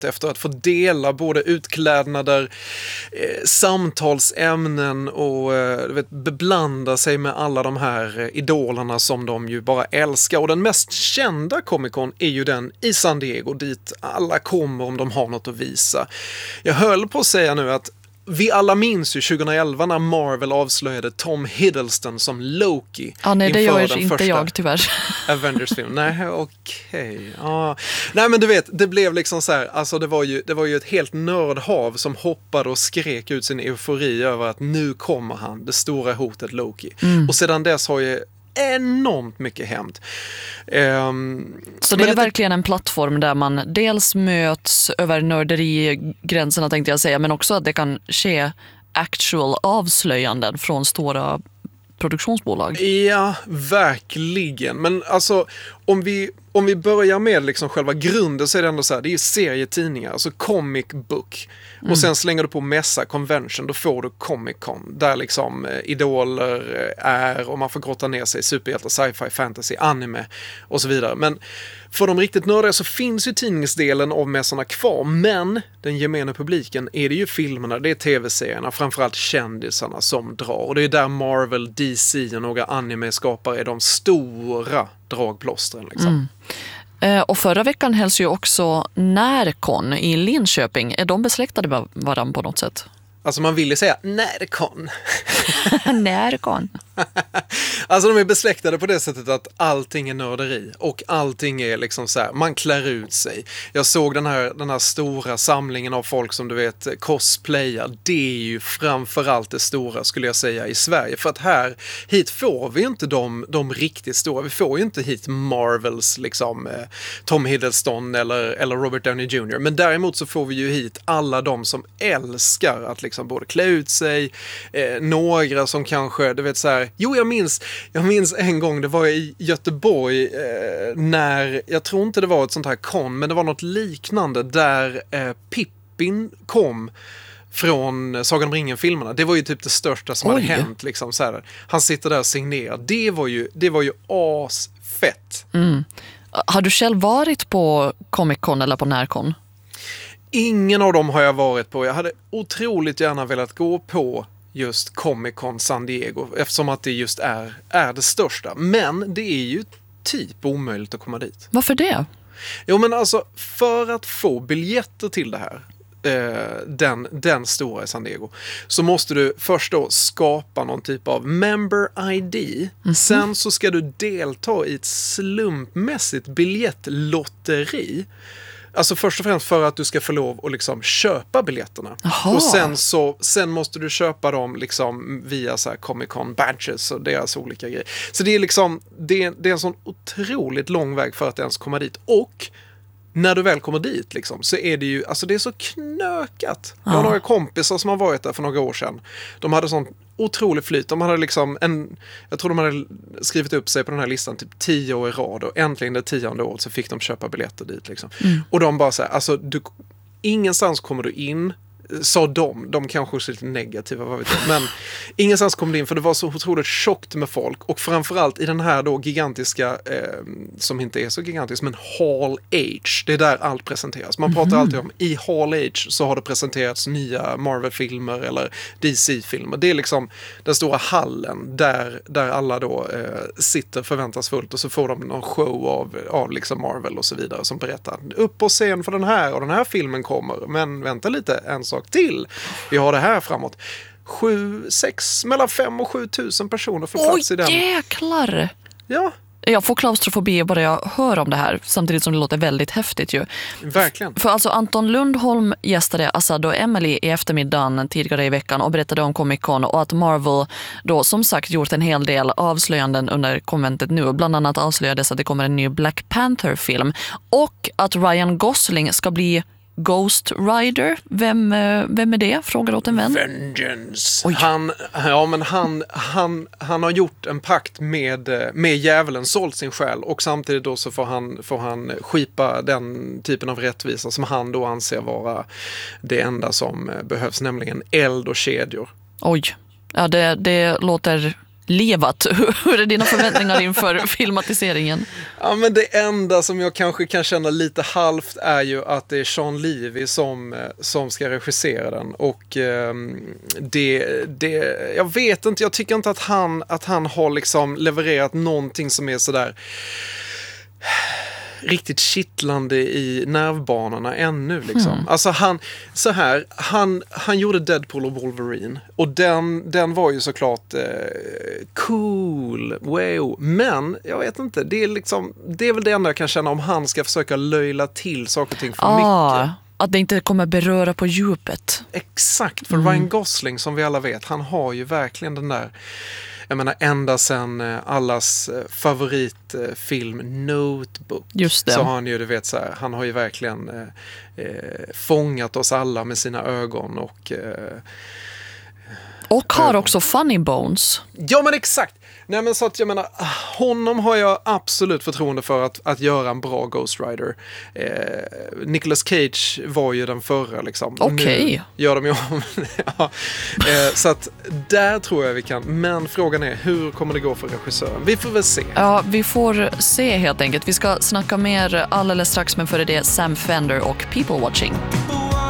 efter att få dela både utklädnader, samtalsämnen och beblanda sig med alla de här idolerna som de ju bara älskar. Och den mest kända Comic-Con är ju den i San Diego, dit alla kommer om de har något att visa. Jag höll på att säga nu att vi alla minns ju 2011 när Marvel avslöjade Tom Hiddleston som Loki. Ja, nej, det gör inte jag tyvärr. Avengers-film. Nej, okej. Ja. Nej, men du vet, det blev liksom så här, alltså det var ju ett helt nördhav som hoppade och skrek ut sin eufori över att nu kommer han, det stora hotet Loki. Och sedan dess har ju enormt mycket hänt. Så det är verkligen en plattform där man dels möts över nörderigränserna tänkte jag säga, men också att det kan ske actual avslöjanden från stora produktionsbolag. Ja, verkligen. Men alltså, om vi börjar med liksom själva grunden så är det ändå så här, det är ju serietidningar, alltså comic book. Och sen slänger du på mässa, convention, då får du Comic-Con. Där liksom idoler är och man får grotta ner sig i superhjältar, sci-fi, fantasy, anime och så vidare. Men för de riktigt nördiga så finns ju tidningsdelen av mässorna kvar. Men den gemene publiken är det ju filmerna, det är tv-serierna, framförallt kändisarna som drar. Och det är där Marvel, DC och några anime-skapare är de stora dragplåstren liksom. Och förra veckan hälls ju också Närcon i Linköping. Är de besläktade med varandra på något sätt? Alltså man vill ju säga Närcon. Närcon. Alltså de är besläktade på det sättet att allting är nörderi och allting är liksom så här, man klär ut sig. Jag såg den här stora samlingen av folk som du vet cosplayar. Det är ju framförallt det stora skulle jag säga i Sverige. För att hit får vi inte de riktigt stora. Vi får ju inte hit Marvels liksom Tom Hiddleston eller Robert Downey Jr. Men däremot så får vi ju hit alla de som älskar att liksom både klä ut sig, några som kanske, du vet så här, jo jag minns en gång, det var i Göteborg när, jag tror inte det var ett sånt här kon, men det var något liknande där Pippin kom från Sagan om ringen-filmerna. Det var ju typ det största som hade hänt liksom så här. Han sitter där och signerar. Det var ju asfett. Har du själv varit på Comic-Con eller på Närcon? Ingen av dem har jag varit på. Jag hade otroligt gärna velat gå på just Comic-Con San Diego eftersom att det just är det största. Men det är ju typ omöjligt att komma dit. Varför det? Jo men alltså för att få biljetter till det här den stora i San Diego så måste du först då skapa någon typ av member ID. Sen så ska du delta i ett slumpmässigt biljettlotteri. Alltså först och främst för att du ska få lov att liksom köpa biljetterna. Aha. Och sen måste du köpa dem liksom via så här Comic-Con badges och deras olika grejer. Så det är liksom det är en sån otroligt lång väg för att ens komma dit. Och när du väl kommer dit liksom, så är det ju, alltså det är så knökat. Jag har några kompisar som har varit där för några år sedan. De hade sån otrolig flyt. De hade liksom jag tror de hade skrivit upp sig på den här listan typ 10 år i rad och äntligen det 10:e året så fick de köpa biljetter dit liksom. Och de bara så här, alltså ingenstans kommer du in, sa de kanske är lite negativa, vad vet jag. Men ingenstans kom det in för det var så otroligt tjockt med folk och framförallt i den här då gigantiska som inte är så gigantisk men Hall H, det är där allt presenteras. Man pratar alltid om i Hall H så har det presenterats nya Marvel-filmer eller DC-filmer. Det är liksom den stora hallen där alla då sitter förväntansfullt och så får de någon show av liksom Marvel och så vidare som berättar upp på scen för den här filmen kommer, men vänta lite, en sak till. Vi har det här framåt. 6 mellan 5 och 7 tusen personer får plats i den. Jäklar! Ja. Jag får klaustrofobi bara jag hör om det här, samtidigt som det låter väldigt häftigt ju. Verkligen. För alltså Anton Lundholm gästade Assad och Emily i eftermiddagen tidigare i veckan och berättade om Comic-Con och att Marvel då som sagt gjort en hel del avslöjanden under konventet nu. Bland annat avslöjades att det kommer en ny Black Panther-film och att Ryan Gosling ska bli Ghost Rider. Vem är det? Frågar åt en vän. Vengeance. Han har gjort en pakt med djävulen, sålt sin själ och samtidigt då så får han skipa den typen av rättvisa som han då anser vara det enda som behövs, nämligen eld och kedjor. Oj. Ja, det låter levat. Hur är dina förväntningar inför filmatiseringen? Ja, men det enda som jag kanske kan känna lite halvt är ju att det är Sean Levy som ska regissera den. Och jag vet inte, jag tycker inte att han har liksom levererat någonting som är sådär riktigt kittlande i nervbanorna ännu liksom. Alltså han gjorde Deadpool och Wolverine och den var ju såklart cool, wow, men jag vet inte, det är väl det enda jag kan känna om han ska försöka löjla till saker och ting för mycket. Att det inte kommer beröra på djupet. Exakt, för Ryan Gosling som vi alla vet, han har ju verkligen den där, jag menar ända sedan allas favoritfilm Notebook. Just det. Så har han ju, du vet så här, han har ju verkligen fångat oss alla med sina ögon och har också Funny Bones. Ja, men exakt. Nej, men så att jag menar, honom har jag absolut förtroende för att göra en bra Ghost Rider. Nicolas Cage var ju den förra liksom. Okej. Gör de ju om. Ja. Så att där tror jag vi kan. Men frågan är, hur kommer det gå för regissören? Vi får väl se. Ja, vi får se helt enkelt. Vi ska snacka mer alldeles strax, men före det Sam Fender och People Watching.